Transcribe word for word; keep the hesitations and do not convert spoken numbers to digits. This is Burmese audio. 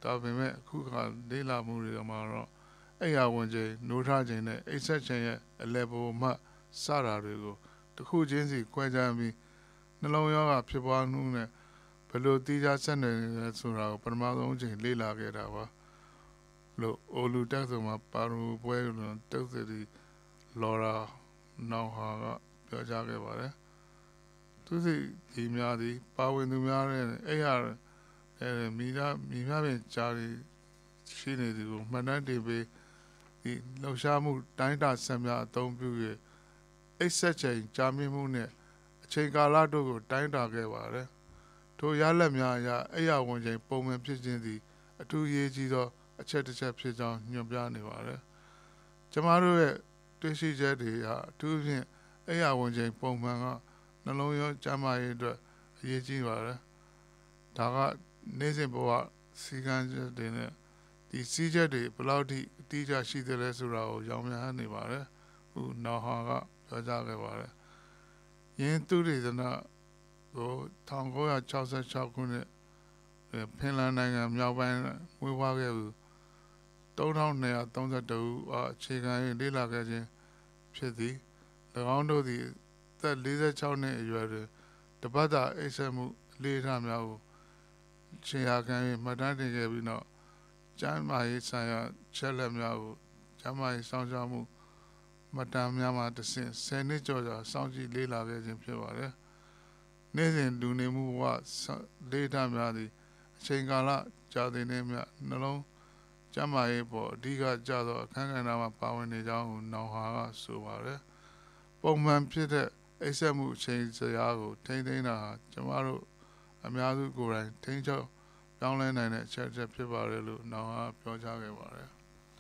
ဒါပေမဲ့အခုကလေးလာမှုတွေမှာတော့အိယာဝင်ချိန်နိုးထားချိန်နဲ့အိတ်ဆက်ချိန်ရဲ့အလဲပေါ်မှစတာတွေကိုတစ်ခုချင်းစီကွဲကြပြီးနှလုံးရောဂါဖြစ်ပွားမှုနဲ့ဘယ်လိုတိကျဆက်နေလဲဆိုတာကိုပထမဆုံးချိန်လေ့လာခဲ့တာပါလို့အိုလူတက်ဆိုမှာပါရူပွဲလို့တုတ်စီလော်ရာနောင်ဟာကပြောကြားခဲ့ပါတယ်သူစီဒီများသည်ပါဝင်သူများနဲ့အိယာအဲမိသားမိများပင်ဂျာရီရှိနေသူကိုမှန်တမ်းတင်ပေးဒီလှုပ်ရှားမှုတိုင်းတာဆက်များအသုံးပြု၍အိတ်ဆက်ချိန်ကြာမြင့်မှုနဲ့အချိန်ကာလတို့ကိုတိုင်းတာခဲ့ပါတယ်ထိုရလက်များအရအိယာဝင်ချိန်ပုံမှန်ဖြစ်ခြင်းသည်အထူးရေးကြီးသောအချက်တစ်ချက်ဖြစ်ကြောင်းညွှန်ပြနေပါတယ်ကျမတို့ရဲ့တွေ့ရှိချက်တွေဟာအထူးဖြင့်အိယာဝင်ချိန်ပုံမှန်ကနှလုံးရောကျန်းမာရေးအတွက်အရေးကြီးပါတယ်ဒါကနေ့စဉ်ဘဝစီကံချက်တွေနဲ့ဒီစီးချက်တွေဘယ်လောက်ထိအတိအကျရှိသလဲဆိုတာကိုရောင်မြန်နေပါတယ်ခုနောက်ဟာကပြောကြားခဲ့ပါတယ်ယင်းသူရိသနာကို천구백육십육ခုနှစ်ဖင်လန်နိုင်ငံမြောက်ပိုင်းဝေးဝါးခဲ့သူသုံးထောင်နှစ်ရာသုံးဆယ်တစ်ဦးအခြေခံရေးလေ့လာခဲ့ခြင်းဖြစ်သည်၎င်းတို့သည်အသက်လေးဆယ်ခြောက်နှစ်အရွယ်တွင်တပတ်တာအိပ်စက်မှုအလေးထားများကိုခြေရာခံ၍မှတ်တမ်းတင်ခဲ့ပြီးနောက်ကျန်းမာရေးဆိုင်ရာချက်လက်များကိုကျန်းမာရေးစောင့်ရှောက်မှုမှတ်တမ်းများမှတစ်ဆင့်ဆယ်နှစ်ကျော်ကြာစောင့်ကြည့်လေ့လာခဲ့ခြင်းဖြစ်ပါတယ်။နေ့စဉ်လူနေမှုဘဝလေ့ထားများသည်အချိန်ကာလကြာသည်နှင့်မျှနှလုံးကျန်းမာရေးပေါ်အဓိကကျသောအခန်းကဏ္ဍမှာပါဝင်နေကြောင်းကိုနောင်ဟာကဆိုပါတယ်။ပုံမှန်ဖြစ်တဲ့အိပ်စက်မှုအချိန်စရာကိုထိန်းသိမ်းတာဟာကျမတို့အများစုကိုယ်တိုင်ထိန်းချုပ်ပြောင်းလဲနိုင်တဲ့အချက်အချက်ဖြစ်ပါတယ်လို့နောင်ဟာပြောကြားခဲ့ပါတယ်